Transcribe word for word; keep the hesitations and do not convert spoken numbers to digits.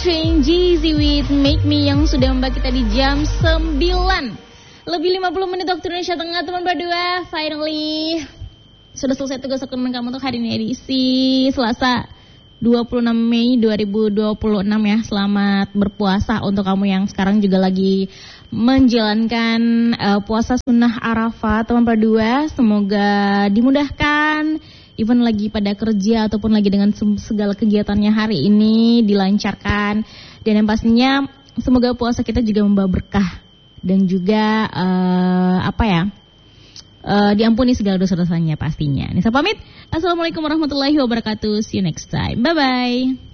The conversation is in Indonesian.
featuring Jeezy with Make Me yang sudah membagi kita di jam sembilan lebih lima puluh menit waktu Indonesia Tengah. Teman berdua, finally sudah selesai tugas dokumen kamu untuk hari ini, edisi Selasa dua puluh enam Mei dua ribu dua puluh enam ya. Selamat berpuasa untuk kamu yang sekarang juga lagi menjalankan uh, puasa sunnah Arafah. Teman berdua, semoga dimudahkan, even lagi pada kerja ataupun lagi dengan segala kegiatannya hari ini dilancarkan. Dan yang pastinya semoga puasa kita juga membawa berkah dan juga uh, apa ya uh, diampuni segala dosa-dosanya pastinya. Nisa pamit. Assalamualaikum warahmatullahi wabarakatuh. See you next time. Bye bye.